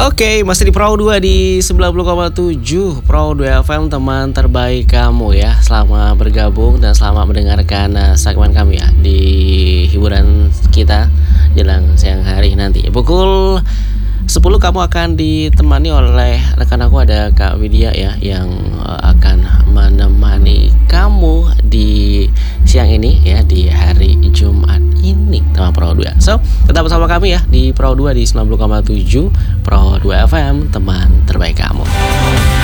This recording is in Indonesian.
Oke, masih di Pro 2 di 90,7 Pro 2 FM, teman terbaik kamu ya. Selamat bergabung dan selamat mendengarkan segmen kami ya di hiburan kita jelang siang hari nanti. Pukul 10 kamu akan ditemani oleh rekan aku, ada Kak Widya ya, yang akan menemani kamu di siang ini ya, di hari Jumat ini teman Pro 2. So, tetap bersama kami ya di Pro 2 di 90,7 Pro 2 FM, teman terbaik kamu.